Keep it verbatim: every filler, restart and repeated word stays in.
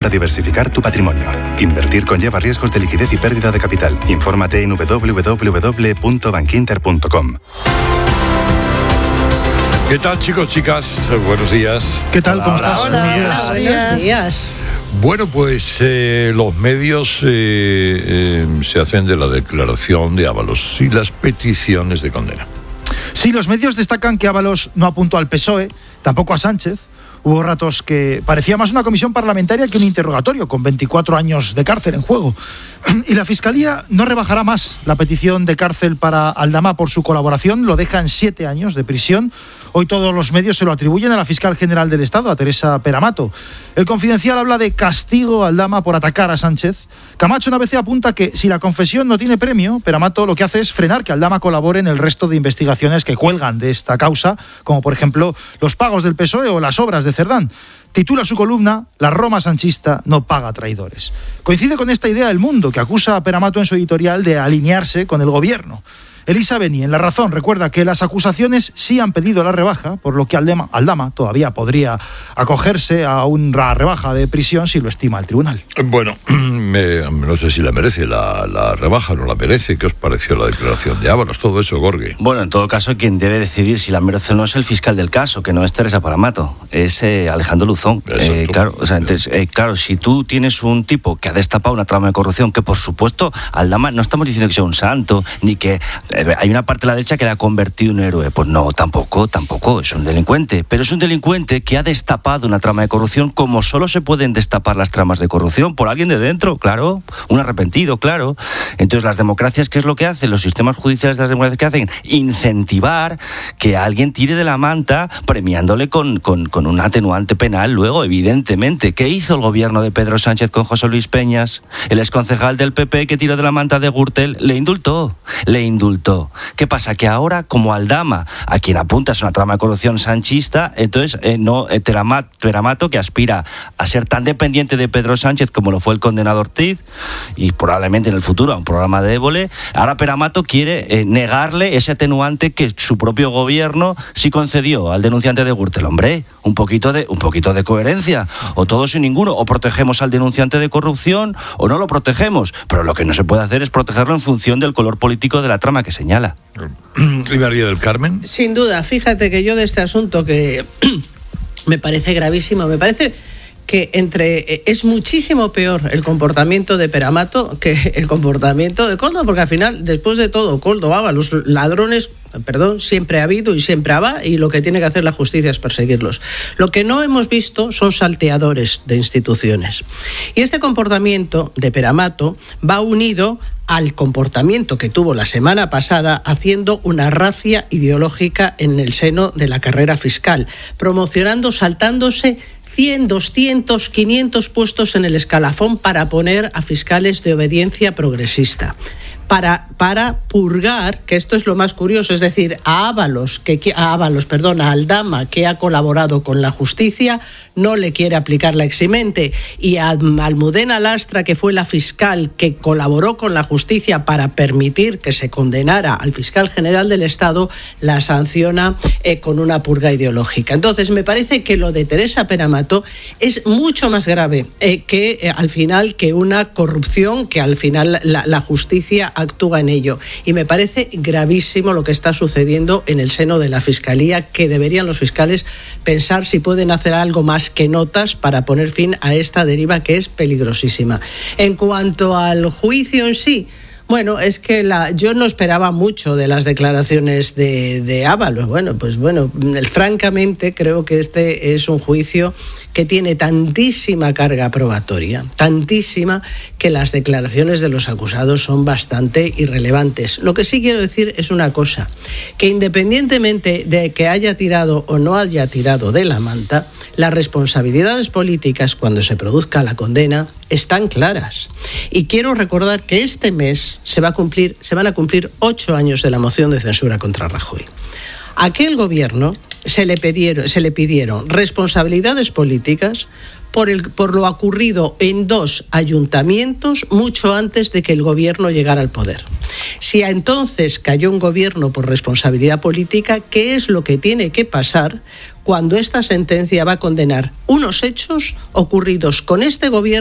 Para diversificar tu patrimonio. Invertir conlleva riesgos de liquidez y pérdida de capital. Infórmate en doble u doble u doble u punto bankinter punto com. ¿Qué tal, chicos, chicas? Buenos días. ¿Qué tal? ¿Cómo Hola, estás? hola, Buenos días. hola, buenos días. Bueno, pues eh, los medios eh, eh, se hacen de la declaración de Ábalos y las peticiones de condena. Sí, los medios destacan que Ábalos no apuntó al P S O E, tampoco a Sánchez. Hubo ratos que parecía más una comisión parlamentaria que un interrogatorio, con veinticuatro años de cárcel en juego. Y la Fiscalía no rebajará más la petición de cárcel para Aldama por su colaboración, lo deja en siete años de prisión. Hoy todos los medios se lo atribuyen a la fiscal general del Estado, a Teresa Peramato. El Confidencial habla de castigo a Aldama por atacar a Sánchez. Camacho en A B C apunta que si la confesión no tiene premio, Peramato lo que hace es frenar que Aldama colabore en el resto de investigaciones que cuelgan de esta causa, como por ejemplo los pagos del P S O E o las obras de Cerdán. Titula su columna «La Roma sanchista no paga traidores». Coincide con esta idea El Mundo, que acusa a Peramato en su editorial de alinearse con el gobierno. Elisa Beni, en La Razón, recuerda que las acusaciones sí han pedido la rebaja, por lo que Aldama, Aldama todavía podría acogerse a una rebaja de prisión si lo estima el tribunal. Bueno, me, no sé si la merece la, la rebaja, no la merece. ¿Qué os pareció la declaración de Ábalos? Todo eso, Gorgui. Bueno, en todo caso, quien debe decidir si la merece o no es el fiscal del caso, que no es Teresa Peramato, es eh, Alejandro Luzón. Eh, claro, o sea, entonces, eh, claro, si tú tienes un tipo que ha destapado una trama de corrupción, que por supuesto, Aldama, no estamos diciendo que sea un santo, ni que eh, hay una parte de la derecha que le ha convertido en un héroe. Pues no, tampoco, tampoco, es un delincuente. Pero es un delincuente que ha destapado una trama de corrupción como solo se pueden destapar las tramas de corrupción, por alguien de dentro, claro, un arrepentido, claro. Entonces las democracias, ¿qué es lo que hacen? Los sistemas judiciales de las democracias, ¿qué hacen? Incentivar que alguien tire de la manta premiándole con, con, con un atenuante penal luego, evidentemente. ¿Qué hizo el gobierno de Pedro Sánchez con José Luis Peñas? El exconcejal del P P que tiró de la manta de Gürtel le indultó, le indultó. ¿Qué pasa? Que ahora, como Aldama, a quien apunta es una trama de corrupción sanchista, entonces eh, no eh, Peramato, que aspira a ser tan dependiente de Pedro Sánchez como lo fue el condenado Ortiz, y probablemente en el futuro a un programa de Évole, ahora Peramato quiere eh, negarle ese atenuante que su propio gobierno sí concedió al denunciante de Gürtel. Hombre, un poquito de, un poquito de coherencia, o todo sin ninguno, o protegemos al denunciante de corrupción o no lo protegemos, pero lo que no se puede hacer es protegerlo en función del color político de la trama que señala. ¿Y María del Carmen? Sin duda, fíjate que yo de este asunto que me parece gravísimo, me parece que entre es muchísimo peor el comportamiento de Peramato que el comportamiento de Koldo, porque al final, después de todo, Koldo, Ábalos, los ladrones, perdón, siempre ha habido y siempre habrá, y lo que tiene que hacer la justicia es perseguirlos. Lo que no hemos visto son salteadores de instituciones. Y este comportamiento de Peramato va unido al comportamiento que tuvo la semana pasada haciendo una racia ideológica en el seno de la carrera fiscal, promocionando, saltándose cien, doscientos, quinientos puestos en el escalafón para poner a fiscales de obediencia progresista. Para, para purgar, que esto es lo más curioso, es decir, a Ábalos, que, a Ábalos, perdón, a Aldama, que ha colaborado con la justicia, no le quiere aplicar la eximente, y a Almudena Lastra, que fue la fiscal que colaboró con la justicia para permitir que se condenara al fiscal general del Estado, la sanciona eh, con una purga ideológica. Entonces, me parece que lo de Teresa Peramato es mucho más grave eh, que eh, al final que una corrupción, que al final la, la justicia actúa en ello. Y me parece gravísimo lo que está sucediendo en el seno de la Fiscalía, que deberían los fiscales pensar si pueden hacer algo más que notas para poner fin a esta deriva que es peligrosísima. En cuanto al juicio en sí, bueno, es que la, yo no esperaba mucho de las declaraciones de, de Ábalos. Bueno, pues bueno, francamente creo que este es un juicio que tiene tantísima carga probatoria, tantísima, que las declaraciones de los acusados son bastante irrelevantes. Lo que sí quiero decir es una cosa, que independientemente de que haya tirado o no haya tirado de la manta, las responsabilidades políticas cuando se produzca la condena están claras. Y quiero recordar que este mes se va a cumplir, se van a cumplir ocho años de la moción de censura contra Rajoy. Aquel gobierno se le pidieron, se le pidieron responsabilidades políticas por, el, por lo ocurrido en dos ayuntamientos mucho antes de que el gobierno llegara al poder. Si entonces cayó un gobierno por responsabilidad política, ¿qué es lo que tiene que pasar cuando esta sentencia va a condenar unos hechos ocurridos con este gobierno